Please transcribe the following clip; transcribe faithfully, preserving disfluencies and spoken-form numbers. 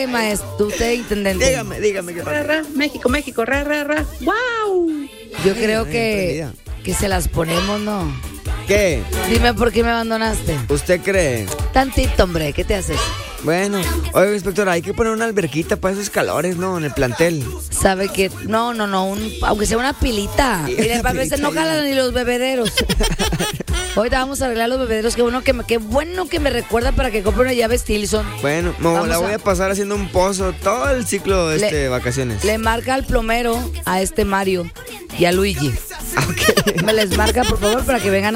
Maestro, usted intendente. Dígame, dígame qué pasa. Ra, ra, México, México, ra, ra, ra. ¡Wow! Yo creo Ay, que, que se las ponemos, ¿no? ¿Qué? Dime por qué me abandonaste. ¿Usted cree? Tantito, hombre, ¿qué te haces? Bueno, oiga, inspector, hay que poner una alberquita para esos calores, ¿no? En el plantel. Sabe que, no, no, no, un, aunque sea una pilita. Sí, Mire, una a veces pilita no ahí. jalan ni los bebederos. Ahorita vamos a arreglar los bebederos. Qué bueno que me, qué bueno que me recuerda para que compre una llave Stilson. Bueno, no, Vamos la a- voy a pasar haciendo un pozo todo el ciclo de Le- este, vacaciones. Le marca al plomero a este Mario y a Luigi. Ah, ok. Me les marca, por favor, para que vengan